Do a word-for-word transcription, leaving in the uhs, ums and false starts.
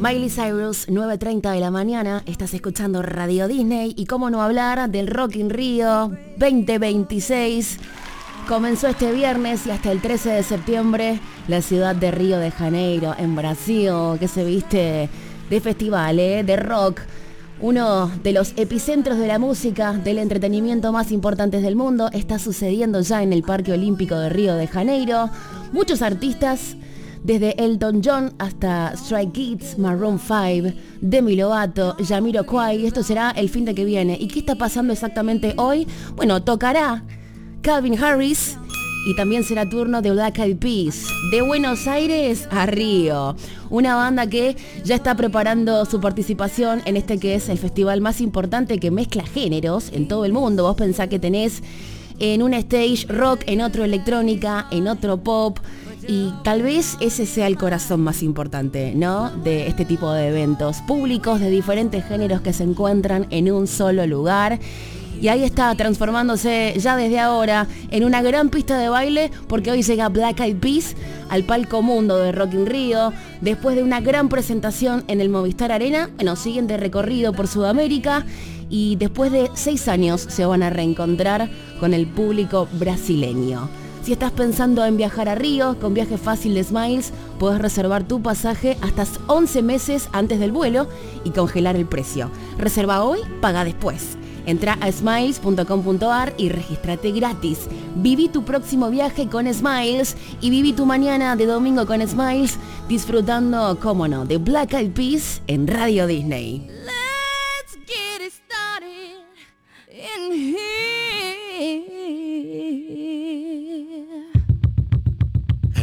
Miley Cyrus, nueve treinta de la mañana, estás escuchando Radio Disney y cómo no hablar del Rock in Rio veinte veintiséis. Comenzó este viernes y hasta el trece de septiembre la ciudad de Río de Janeiro, en Brasil, que se viste de festival, ¿eh? de rock. Uno de los epicentros de la música, del entretenimiento más importantes del mundo, está sucediendo ya en el Parque Olímpico de Río de Janeiro. Muchos artistas, desde Elton John hasta Stray Kids, Maroon cinco, Demi Lovato, Jamiroquai. Esto será el fin de que viene. ¿Y qué está pasando exactamente hoy? Bueno, tocará Calvin Harris y también será turno de Black Eyed Peas. De Buenos Aires a Río. Una banda que ya está preparando su participación en este que es el festival más importante que mezcla géneros en todo el mundo. Vos pensás que tenés en un stage rock, en otro electrónica, en otro pop. Y tal vez ese sea el corazón más importante, ¿no? De este tipo de eventos públicos de diferentes géneros que se encuentran en un solo lugar. Y ahí está transformándose ya desde ahora en una gran pista de baile, porque hoy llega Black Eyed Peas al palco mundo de Rock in Rio. Después de una gran presentación en el Movistar Arena, bueno, siguen de recorrido por Sudamérica y después de seis años se van a reencontrar con el público brasileño. Si estás pensando en viajar a Río, con Viaje Fácil de Smiles, puedes reservar tu pasaje hasta once meses antes del vuelo y congelar el precio. Reserva hoy, paga después. Entra a smiles punto com punto ar y regístrate gratis. Viví tu próximo viaje con Smiles y viví tu mañana de domingo con Smiles, disfrutando, cómo no, de Black Eyed Peas en Radio Disney.